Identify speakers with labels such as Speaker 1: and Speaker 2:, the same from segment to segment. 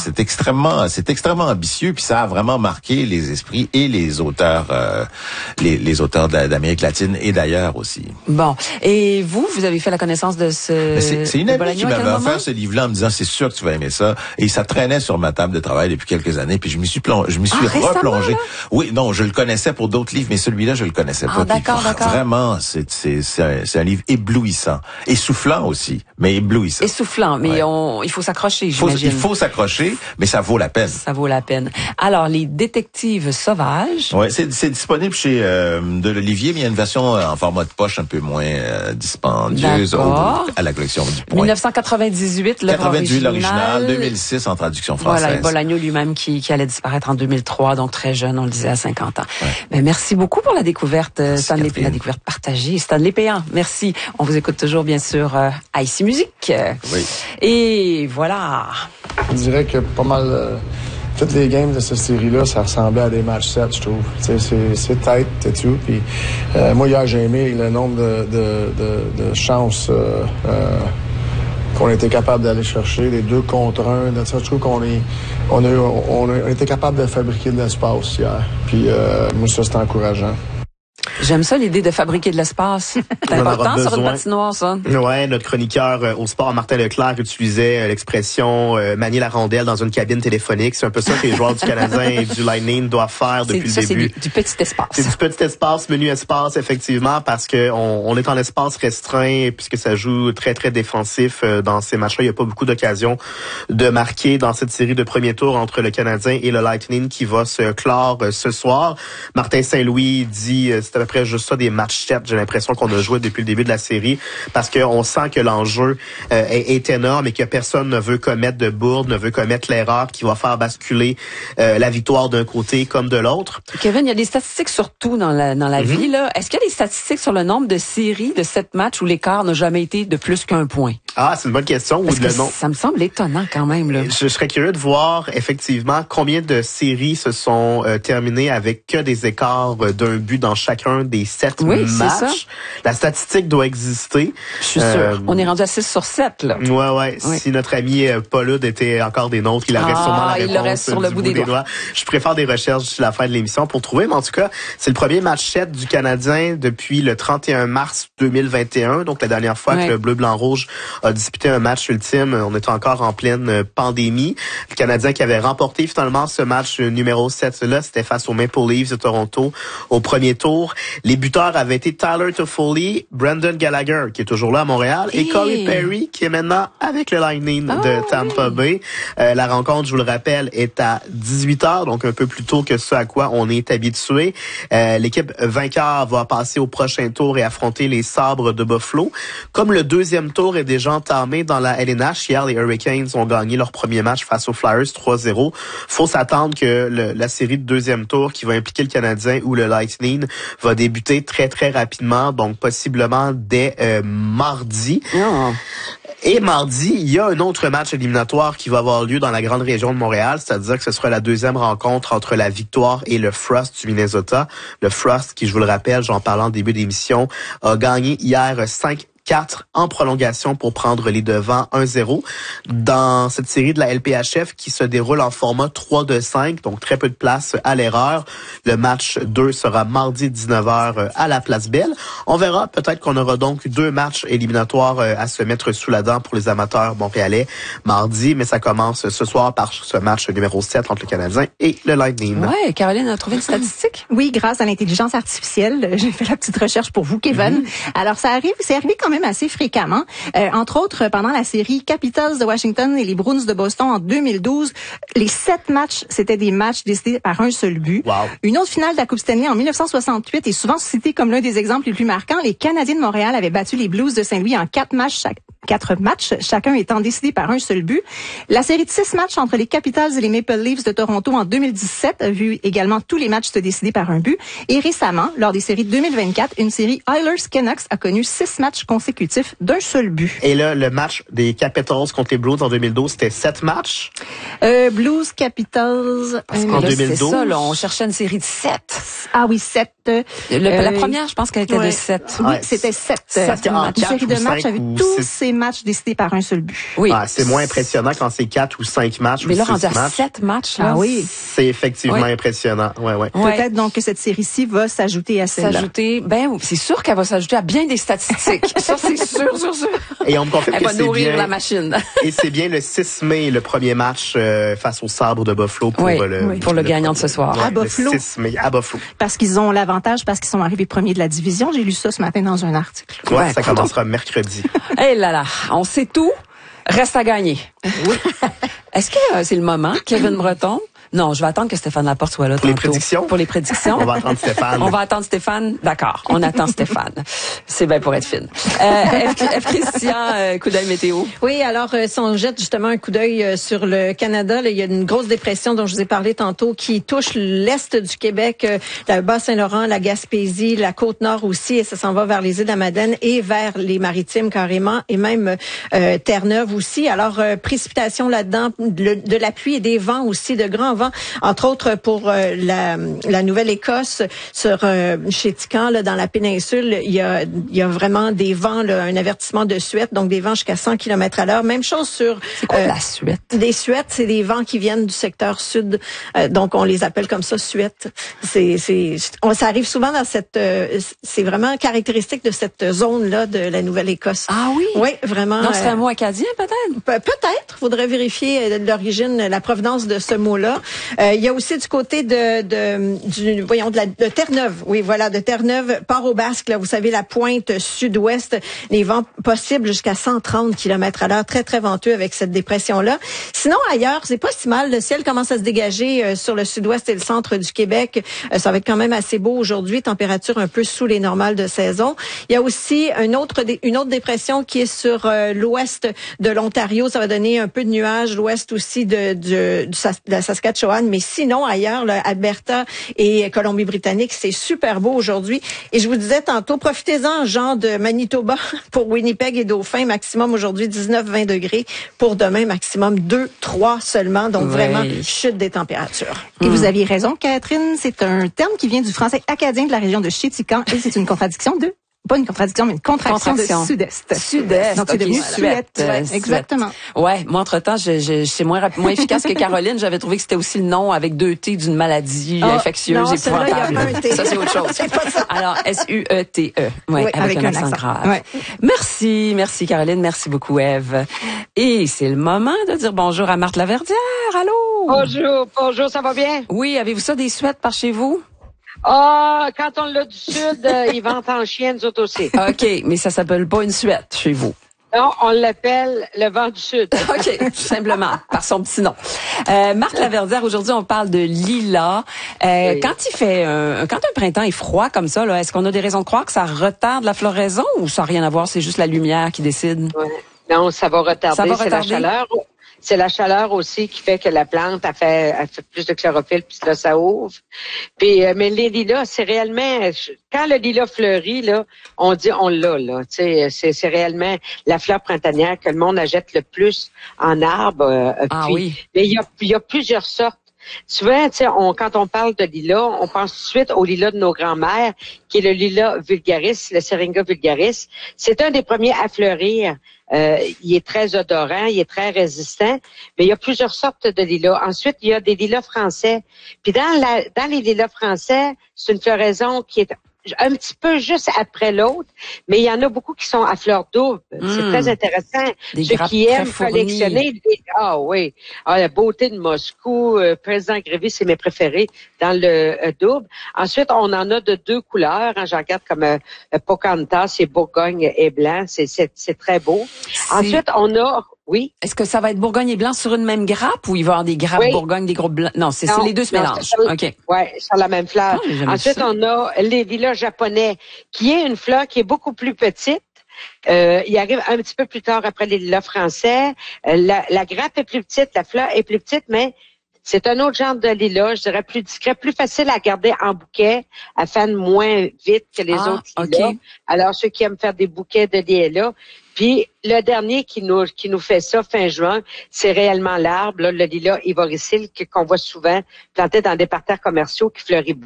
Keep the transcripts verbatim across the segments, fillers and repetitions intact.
Speaker 1: c'est extrêmement, c'est extrêmement ambitieux, puis ça a vraiment marqué les esprits et les auteurs, euh, les, les auteurs d'Amérique latine et d'ailleurs aussi.
Speaker 2: Bon. Et vous, vous avez fait la connaissance de ce...
Speaker 1: C'est, c'est une amie
Speaker 2: Bolaño
Speaker 1: qui m'avait offert ce livre-là en me disant, c'est sûr que tu vas aimer ça. Et ça traînait sur ma table de travail depuis quelques années, puis je m'y suis plongé, je m'y suis
Speaker 2: ah,
Speaker 1: replongé.
Speaker 2: Là?
Speaker 1: Oui, non, je le connaissais pour d'autres livres, mais celui-là, je le connaissais
Speaker 2: ah,
Speaker 1: pas.
Speaker 2: D'accord,
Speaker 1: puis,
Speaker 2: d'accord.
Speaker 1: Vraiment, c'est, c'est, c'est un, c'est un livre éblouissant. Essoufflant aussi, mais éblouissant.
Speaker 2: Essoufflant, mais ouais. on, il faut s'accrocher, j'imagine.
Speaker 1: Il faut s'accrocher, mais ça vaut la peine.
Speaker 2: Ça vaut la peine. Alors, les détectives sauvages.
Speaker 1: Ouais, c'est, c'est disponible chez euh, de l'Olivier, mais il y a une version en format de poche un peu moins euh, dispendieuse au, à la collection du Point.
Speaker 2: dix-neuf cent quatre-vingt-dix-huit, l'œuvre
Speaker 1: quatre-vingt-dix-huit
Speaker 2: originale.
Speaker 1: l'original, deux mille six en traduction française.
Speaker 2: Voilà, et Bolaño lui-même qui, qui allait disparaître en deux mille trois, donc très jeune, on le disait, à cinquante ans. Ouais. Mais merci beaucoup pour la découverte, merci, Stanley, la découverte partagée. Stanley Péan, merci. On vous écoute toujours, bien sûr, euh, à Ici Musique.
Speaker 1: Oui.
Speaker 2: Et voilà.
Speaker 3: Je dirais que pas mal... Euh... Toutes les games de cette série-là, ça ressemblait à des matchs sept, je trouve. C'est, c'est, c'est tight et tout. Puis, euh, moi, hier, j'ai aimé le nombre de, de, de, de chances euh, euh, qu'on a été capable d'aller chercher, les deux contre un. Ça, je trouve qu'on est, on a, on a été capable de fabriquer de l'espace hier. Puis, euh, moi, ça, c'est encourageant.
Speaker 2: J'aime ça, l'idée de fabriquer de l'espace. C'est important sur une patinoire, ça.
Speaker 4: Ouais, notre chroniqueur euh, au sport, Martin Leclerc, utilisait euh, l'expression euh, manier la rondelle dans une cabine téléphonique. C'est un peu ça que les joueurs du Canadien et du Lightning doivent faire depuis
Speaker 2: c'est,
Speaker 4: le
Speaker 2: ça,
Speaker 4: début.
Speaker 2: C'est du, du petit espace.
Speaker 4: C'est du petit espace, menu espace, effectivement, parce que on, on est en espace restreint, puisque ça joue très, très défensif euh, dans ces matchs-là. Il n'y a pas beaucoup d'occasions de marquer dans cette série de premier tour entre le Canadien et le Lightning qui va se clore euh, ce soir. Martin Saint-Louis dit... Euh, c'est à peu près juste ça, des matchs sept, j'ai l'impression qu'on a joué depuis le début de la série, parce qu'on sent que l'enjeu euh, est, est énorme et que personne ne veut commettre de bourde, ne veut commettre l'erreur qui va faire basculer euh, la victoire d'un côté comme de l'autre.
Speaker 2: Kevin, il y a des statistiques surtout dans la, dans la mm-hmm. vie, là. Est-ce qu'il y a des statistiques sur le nombre de séries de sept matchs où l'écart n'a jamais été de plus qu'un point?
Speaker 4: Ah, c'est une bonne question.
Speaker 2: Parce
Speaker 4: ou
Speaker 2: que
Speaker 4: le nom.
Speaker 2: Ça me semble étonnant quand même, là.
Speaker 4: Je, je serais curieux de voir, effectivement, combien de séries se sont euh, terminées avec que des écarts euh, d'un but dans chacun des sept
Speaker 2: oui,
Speaker 4: matchs. La statistique doit exister.
Speaker 2: Je suis euh, sûr. On est rendu à six sur sept, là.
Speaker 4: Ouais, ouais. Oui. Si notre ami euh, Paulude était encore des nôtres, il aurait
Speaker 2: ah,
Speaker 4: sûrement la réponse.
Speaker 2: Il l'aurait sur le bout, bout des, des doigts. doigts.
Speaker 4: Je préfère des recherches d'ici la fin de l'émission pour trouver, mais en tout cas, c'est le premier match sept du Canadien depuis le trente et un mars deux mille vingt et un, donc la dernière fois ouais. que le Bleu-Blanc-Rouge a disputé un match ultime. On est encore en pleine pandémie. Le Canadien qui avait remporté finalement ce match numéro sept-là, c'était face aux Maple Leafs de Toronto au premier tour. Les buteurs avaient été Tyler Toffoli, Brendan Gallagher, qui est toujours là à Montréal, hey. et Corey Perry, qui est maintenant avec le Lightning oh, de Tampa oui. Bay. Euh, la rencontre, je vous le rappelle, est à dix-huit heures, donc un peu plus tôt que ce à quoi on est habitué. Euh, l'équipe vainqueur va passer au prochain tour et affronter les Sabres de Buffalo. Comme le deuxième tour est déjà entamé dans la L N H, hier, les Hurricanes ont gagné leur premier match face aux Flyers trois zéro. Faut s'attendre que le, la série de deuxième tour qui va impliquer le Canadien ou le Lightning va débuter très, très rapidement, donc possiblement dès euh, mardi.
Speaker 2: Oh.
Speaker 4: Et mardi, il y a un autre match éliminatoire qui va avoir lieu dans la grande région de Montréal, c'est-à-dire que ce sera la deuxième rencontre entre la Victoire et le Frost du Minnesota. Le Frost, qui, je vous le rappelle, j'en parlais en début d'émission, a gagné hier cinq quatre en prolongation pour prendre les devants un zéro dans cette série de la L P H F qui se déroule en format trois de cinq, donc très peu de place à l'erreur. Le match deux sera mardi dix-neuf heures à la Place Belle. On verra, peut-être qu'on aura donc deux matchs éliminatoires à se mettre sous la dent pour les amateurs montréalais mardi, mais ça commence ce soir par ce match numéro sept entre le Canadien et le Lightning.
Speaker 2: Ouais, Caroline a trouvé une statistique?
Speaker 5: Oui, grâce à l'intelligence artificielle. J'ai fait la petite recherche pour vous, Kevin. Mm-hmm. Alors, ça arrive, c'est arrivé quand même assez fréquemment. Euh, entre autres, pendant la série Capitals de Washington et les Bruins de Boston en deux mille douze, les sept matchs, c'était des matchs décidés par un seul but.
Speaker 4: Wow.
Speaker 5: Une autre finale de la Coupe Stanley en dix-neuf cent soixante-huit est souvent citée comme l'un des exemples les plus marquants. Les Canadiens de Montréal avaient battu les Blues de Saint-Louis en quatre matchs chaque. Quatre matchs, chacun étant décidé par un seul but. La série de six matchs entre les Capitals et les Maple Leafs de Toronto en deux mille dix-sept a vu également tous les matchs se décider par un but. Et récemment, lors des séries de deux mille vingt-quatre, une série Oilers-Canucks a connu six matchs consécutifs d'un seul but.
Speaker 4: Et là, le match des Capitals contre les Blues en deux mille douze, c'était sept matchs?
Speaker 5: Euh, Blues, Capitals...
Speaker 4: Parce qu'en deux mille douze...
Speaker 2: C'est ça, là, on cherchait une série de sept.
Speaker 5: Ah oui, sept.
Speaker 2: Le, euh, la première, je pense qu'elle était
Speaker 5: ouais.
Speaker 2: de sept.
Speaker 5: Oui,
Speaker 4: ouais.
Speaker 5: c'était sept.
Speaker 4: sept
Speaker 5: Une série de matchs avec tous ces match décidé par un seul but.
Speaker 2: Oui.
Speaker 4: Ah, c'est moins impressionnant quand c'est quatre ou cinq matchs
Speaker 2: Mais
Speaker 4: ou
Speaker 2: là,
Speaker 4: six
Speaker 2: rendu à
Speaker 4: matchs.
Speaker 2: sept matchs, là.
Speaker 5: Ah oui.
Speaker 4: C'est effectivement
Speaker 2: Oui.
Speaker 4: impressionnant. Ouais, ouais.
Speaker 2: Ouais.
Speaker 5: Peut-être donc que cette série-ci va s'ajouter à celle-là.
Speaker 2: S'ajouter, ben, c'est sûr qu'elle va s'ajouter à bien des statistiques. Ça, c'est sûr, sûr, sûr.
Speaker 4: Et on me confirme
Speaker 2: Elle
Speaker 4: que
Speaker 2: va
Speaker 4: c'est
Speaker 2: nourrir
Speaker 4: bien.
Speaker 2: la machine.
Speaker 4: Et c'est bien le six mai, le premier match euh, face au Sabre de Buffalo pour
Speaker 2: Oui,
Speaker 4: euh, le
Speaker 2: oui. Pour le gagnant de ce soir.
Speaker 4: Ouais,
Speaker 5: À Buffalo.
Speaker 4: Le six mai à Buffalo.
Speaker 5: Parce qu'ils ont l'avantage, parce qu'ils sont arrivés premiers de la division. J'ai lu ça ce matin dans un article.
Speaker 4: Ouais,
Speaker 2: Ouais,
Speaker 4: ça
Speaker 2: coudonc.
Speaker 4: commencera mercredi.
Speaker 2: Eh là là, on sait tout. Reste à gagner. Oui. Est-ce que euh, c'est le moment, Kevin Breton? Non, je vais attendre que Stéphane Laporte soit là
Speaker 4: Pour les
Speaker 2: tantôt.
Speaker 4: prédictions?
Speaker 2: Pour les prédictions.
Speaker 4: On va attendre Stéphane.
Speaker 2: On va attendre Stéphane. D'accord, on attend Stéphane. C'est bien pour être fine. Euh, F. F. Christian, euh, coup d'œil météo.
Speaker 6: Oui, alors euh, si on jette justement un coup d'œil euh, sur le Canada, là, il y a une grosse dépression dont je vous ai parlé tantôt qui touche l'est du Québec, euh, la Bas-Saint-Laurent, la Gaspésie, la Côte-Nord aussi, et ça s'en va vers les îles de la Madeleine et vers les Maritimes carrément, et même euh, Terre-Neuve aussi. Alors, euh, précipitation là-dedans, de, de la pluie et des vents aussi, de grands vents, entre autres pour euh, la, la Nouvelle-Écosse, sur euh, chez Tican, là, dans la péninsule, il y a, il y a vraiment des vents, là, un avertissement de suette, donc des vents jusqu'à cent kilomètres à l'heure. Même chose sur...
Speaker 2: C'est quoi
Speaker 6: euh,
Speaker 2: la suite?
Speaker 6: Des suettes, c'est des vents qui viennent du secteur sud, euh, donc on les appelle comme ça suettes. C'est, c'est, on, ça arrive souvent dans cette, euh, c'est vraiment caractéristique de cette zone-là de la Nouvelle-Écosse.
Speaker 2: Ah oui?
Speaker 6: Oui, vraiment.
Speaker 2: Donc, c'est un
Speaker 6: euh,
Speaker 2: mot acadien, peut-être?
Speaker 6: Pe- Peut-être, faudrait vérifier euh, l'origine, la provenance de ce mot-là. Euh, il y a aussi du côté de, de du, voyons, de, la, de Terre-Neuve. Oui, voilà, de Terre-Neuve, Port-au-Basque, là, vous savez, la pointe sud-ouest, les vents possibles jusqu'à cent trente kilomètres à l'heure, très, très venteux avec cette dépression-là. Sinon, ailleurs, c'est pas si mal. Le ciel commence à se dégager euh, sur le sud-ouest et le centre du Québec. Euh, ça va être quand même assez beau aujourd'hui, température un peu sous les normales de saison. Il y a aussi une autre, une autre dépression qui est sur euh, l'ouest de l'Ontario. Ça va donner un peu de nuages, l'ouest aussi de, de, de, de la Saskatchewan. Mais sinon, ailleurs, là, Alberta et Colombie-Britannique, c'est super beau aujourd'hui. Et je vous disais tantôt, profitez-en, genre de Manitoba pour Winnipeg et Dauphin, maximum aujourd'hui dix-neuf vingt degrés. Pour demain, maximum deux trois seulement. Donc,
Speaker 2: Oui.
Speaker 6: vraiment, chute des températures.
Speaker 5: Et vous aviez raison, Catherine, c'est un terme qui vient du français acadien de la région de Chéticamp et c'est une contradiction de, pas une contradiction, mais une contraction,
Speaker 2: Contraction.
Speaker 5: de sud-est.
Speaker 2: Sud-est.
Speaker 5: Donc, c'est
Speaker 2: ok,
Speaker 5: devenu
Speaker 2: Suette,
Speaker 5: Suette.
Speaker 2: euh,
Speaker 5: Exactement.
Speaker 2: Ouais, moi, entre-temps, je, je, c'est moins, rap- moins efficace que Caroline. J'avais trouvé que c'était aussi le nom avec deux T d'une maladie
Speaker 6: Ah,
Speaker 2: infectieuse
Speaker 6: non, celle-là, il y a
Speaker 2: épouvantable.
Speaker 6: un T.
Speaker 2: Ça, c'est autre chose.
Speaker 6: C'est pas ça.
Speaker 2: Alors, S U E T E. Ouais,
Speaker 5: Oui,
Speaker 2: avec, un, accent, grave.
Speaker 5: Ouais.
Speaker 2: Merci, merci Caroline, merci beaucoup Ève. Et c'est le moment de dire bonjour à Marthe Laverdière. Allô?
Speaker 7: Bonjour, bonjour, ça va bien?
Speaker 2: Oui, avez-vous ça des suites par chez vous?
Speaker 7: Ah, quand on l'a du sud, euh, ils vendent en chien, nous autres aussi.
Speaker 2: OK, mais ça s'appelle pas une suette chez vous.
Speaker 7: Non, on l'appelle le vent du sud.
Speaker 2: OK, tout simplement, par son petit nom. Euh, Marthe Laverdière, aujourd'hui, on parle de lilas. Euh,
Speaker 7: Oui.
Speaker 2: Quand il fait, euh, quand un printemps est froid comme ça, là, est-ce qu'on a des raisons de croire que ça retarde la floraison ou ça n'a rien à voir, c'est juste la lumière qui décide?
Speaker 7: Ouais. Non, ça va retarder,
Speaker 2: Ça va
Speaker 7: c'est la
Speaker 2: retarder.
Speaker 7: chaleur. C'est la chaleur aussi qui fait que la plante a fait, a fait plus de chlorophylle, puis là, ça ouvre. Puis, euh, mais les lilas, c'est réellement, quand le lilas fleurit, là, on dit on l'a, là. Tu sais, c'est, c'est réellement la fleur printanière que le monde achète le plus en arbre. Euh,
Speaker 2: Ah
Speaker 7: puis,
Speaker 2: oui.
Speaker 7: mais il y a, il y a plusieurs sortes. Souvent, tu sais, on, quand on parle de lilas, on pense tout de suite au lilas de nos grands-mères, qui est le lilas vulgaris, le Syringa vulgaris. C'est un des premiers à fleurir. Euh, il est très odorant, il est très résistant, mais il y a plusieurs sortes de lilas. Ensuite, il y a des lilas français. Puis dans la, dans les lilas français, c'est une floraison qui est un petit peu juste après l'autre, mais il y en a beaucoup qui sont à fleur double.
Speaker 2: Mm.
Speaker 7: C'est très intéressant.
Speaker 2: Des
Speaker 7: Ceux
Speaker 2: grappes
Speaker 7: qui
Speaker 2: très
Speaker 7: aiment
Speaker 2: fournies.
Speaker 7: collectionner, des- ah oui, ah, la beauté de Moscou, euh, Président Grévy, c'est mes préférés dans le euh, double. Ensuite, on en a de deux couleurs. Hein, j'en regarde comme euh, Pocahontas, c'est Bourgogne et blanc, c'est, c'est, c'est très beau.
Speaker 2: C'est-
Speaker 7: Ensuite, on a, oui.
Speaker 2: Est-ce que ça va être Bourgogne et blanc sur une même grappe ou il va y avoir des grappes
Speaker 7: Oui.
Speaker 2: Bourgogne, des groupes blancs? Non, c'est, c'est
Speaker 7: Non,
Speaker 2: les deux se
Speaker 7: non,
Speaker 2: mélangent.
Speaker 7: c'est ça.
Speaker 2: OK.
Speaker 7: Ouais, sur la même fleur.
Speaker 2: Ah, j'ai jamais vu
Speaker 7: Ensuite,
Speaker 2: ça.
Speaker 7: on a les lilas japonais, qui est une fleur qui est beaucoup plus petite. Euh, il arrive un petit peu plus tard après les lilas français. Euh, la, la grappe est plus petite, la fleur est plus petite, mais c'est un autre genre de lilas, je dirais plus discret, plus facile à garder en bouquet, à faire moins vite que les
Speaker 2: Ah,
Speaker 7: autres lilas.
Speaker 2: OK.
Speaker 7: Alors, ceux qui aiment faire des bouquets de lilas. Puis, le dernier qui nous qui nous fait ça fin juin, c'est réellement l'arbre, là, le lilas ivoricile, que- qu'on voit souvent planté dans des parterres commerciaux qui fleurit blanc.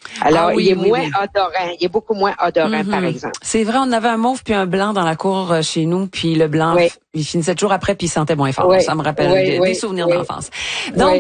Speaker 7: Alors,
Speaker 2: ah, oui,
Speaker 7: il est
Speaker 2: oui,
Speaker 7: moins
Speaker 2: oui.
Speaker 7: odorant. Il est beaucoup moins odorant,
Speaker 2: mm-hmm.
Speaker 7: par exemple.
Speaker 2: C'est vrai, on avait un mauve puis un blanc dans la cour euh, chez nous, puis le blanc,
Speaker 7: oui.
Speaker 2: il finissait toujours après, puis il sentait moins fort.
Speaker 7: Oui.
Speaker 2: Ça me rappelle
Speaker 7: oui,
Speaker 2: des,
Speaker 7: oui,
Speaker 2: des souvenirs
Speaker 7: oui.
Speaker 2: d'enfance. Donc,